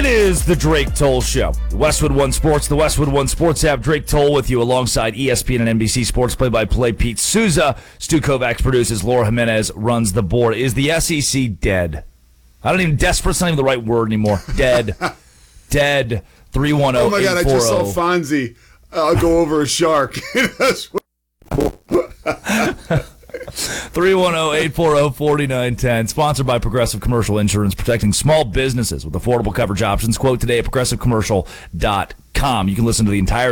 is the Drake Toll Show. Westwood One Sports, the Westwood One Sports app. Drake Toll with you alongside ESPN and NBC Sports play-by-play Pete Souza. Stu Kovacs produces. Laura Jimenez runs the board. Is the SEC dead? I don't even, desperate's not even the right word anymore. Dead. Dead. 310-840. Oh my God, I just saw Fonzie go over a shark. 310-840-4910. Sponsored by Progressive Commercial Insurance, protecting small businesses with affordable coverage options. Quote today at progressivecommercial.com. You can listen to the entire